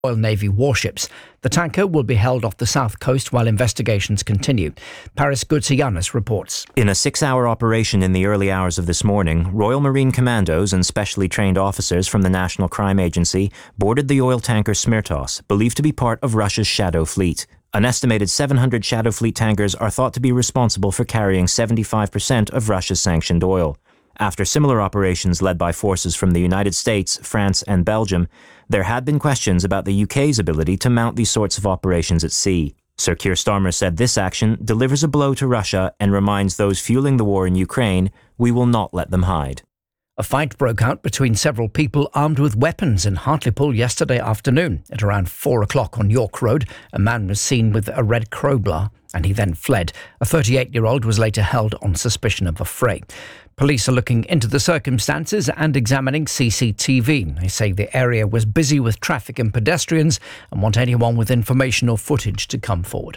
Royal Navy warships. The tanker will be held off the south coast while investigations continue. Paris Goutsianis reports. In a 6-hour operation in the early hours of this morning, Royal Marine Commandos and specially trained officers from the National Crime Agency boarded the oil tanker Smirtos, believed to be part of Russia's Shadow Fleet. An estimated 700 Shadow Fleet tankers are thought to be responsible for carrying 75% of Russia's sanctioned oil. After similar operations led by forces from the United States, France and Belgium, there had been questions about the UK's ability to mount these sorts of operations at sea. Sir Keir Starmer said this action delivers a blow to Russia and reminds those fueling the war in Ukraine, we will not let them hide. A fight broke out between several people armed with weapons in Hartlepool yesterday afternoon. At around 4 o'clock on York Road, a man was seen with a red crowbar and he then fled. A 38-year-old was later held on suspicion of a fray. Police are looking into the circumstances and examining CCTV. They say the area was busy with traffic and pedestrians and want anyone with information or footage to come forward.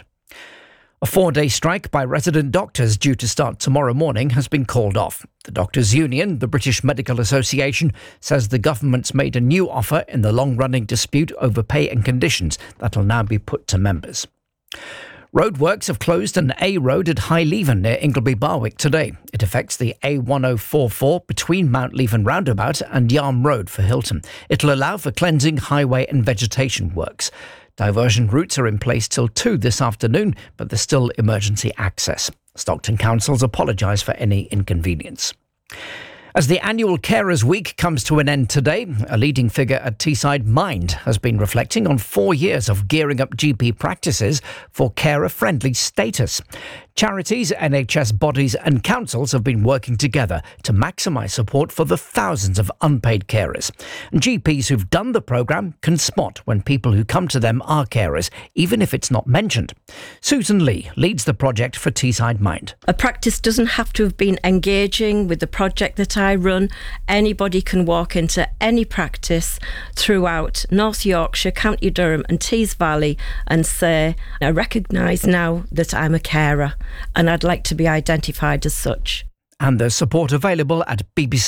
A 4-day strike by resident doctors due to start tomorrow morning has been called off. The Doctors' Union, the British Medical Association, says the government's made a new offer in the long-running dispute over pay and conditions that will now be put to members. Roadworks have closed an A road at High Leven near Ingleby Barwick today. It affects the A1044 between Mount Leven Roundabout and Yarm Road for Hilton. It'll allow for cleansing, highway and vegetation works. Diversion routes are in place till 2 this afternoon, but there's still emergency access. Stockton Council's apologise for any inconvenience. As the annual Carers Week comes to an end today, a leading figure at Teesside Mind has been reflecting on 4 years of gearing up GP practices for carer-friendly status. Charities, NHS bodies and councils have been working together to maximise support for the thousands of unpaid carers. And GPs who've done the programme can spot when people who come to them are carers, even if it's not mentioned. Susan Lee leads the project for Teesside Mind. A practice doesn't have to have been engaging with the project that I run. Anybody can walk into any practice throughout North Yorkshire, County Durham and Tees Valley and say, I recognise now that I'm a carer and I'd like to be identified as such. And there's support available at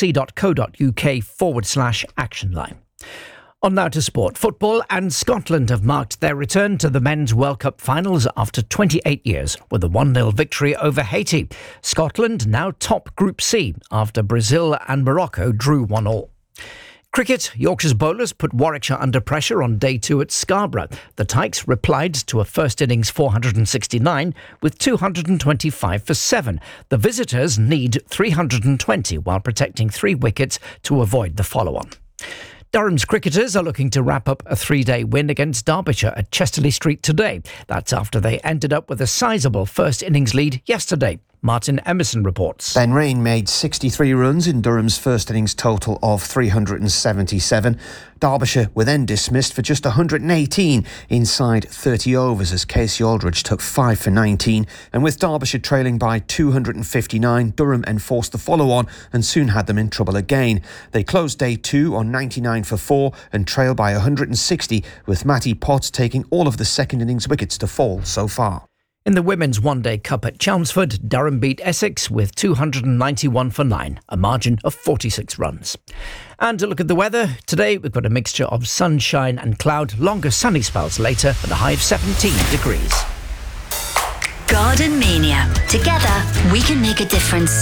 bbc.co.uk/action line. On now to sport. Football and Scotland have marked their return to the Men's World Cup finals after 28 years with a 1-0 victory over Haiti. Scotland now top Group C after Brazil and Morocco drew 1-1. Cricket, Yorkshire's bowlers put Warwickshire under pressure on day 2 at Scarborough. The Tykes replied to a first innings 469 with 225 for 7. The visitors need 320 while protecting 3 wickets to avoid the follow-on. Durham's cricketers are looking to wrap up a 3-day win against Derbyshire at Chesterley Street today. That's after they ended up with a sizable first innings lead yesterday. Martin Emerson reports. Ben Rain made 63 runs in Durham's first innings total of 377. Derbyshire were then dismissed for just 118 inside 30 overs as Casey Aldridge took 5 for 19. And with Derbyshire trailing by 259, Durham enforced the follow-on and soon had them in trouble again. They closed day 2 on 99 for 4 and trailed by 160 with Matty Potts taking all of the second innings wickets to fall so far. In the Women's One-Day Cup at Chelmsford, Durham beat Essex with 291 for 9, a margin of 46 runs. And to look at the weather, today we've got a mixture of sunshine and cloud, longer sunny spells later and a high of 17 degrees. Garden Mania. Together, we can make a difference.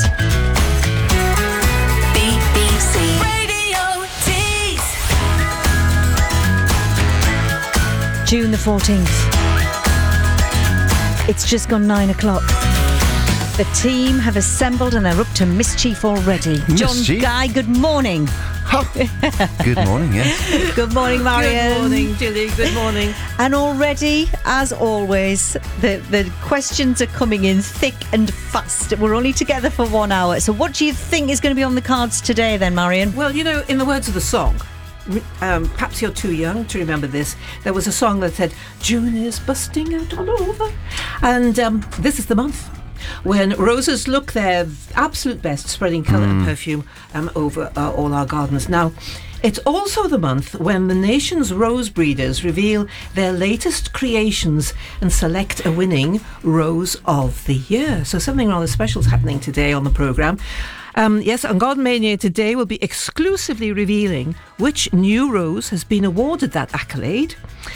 BBC Radio Tees. June the 14th. It's just gone 9 o'clock. The team have assembled and they're up to mischief already. John Guy, good morning. Good morning, yes. Good morning, Marion. Good morning, Julie. Good morning. And already, as always, the questions are coming in thick and fast. We're only together for 1 hour. So what do you think is going to be on the cards today then, Marion? Well, you know, in the words of the song, perhaps you're too young to remember this, there was a song that said, June is busting out all over. And this is the month when roses look their absolute best, spreading colour and perfume over all our gardens. Now, it's also the month when the nation's rose breeders reveal their latest creations and select a winning Rose of the Year. So something rather special is happening today on the programme. Yes, and God Mania today will be exclusively revealing which new rose has been awarded that accolade.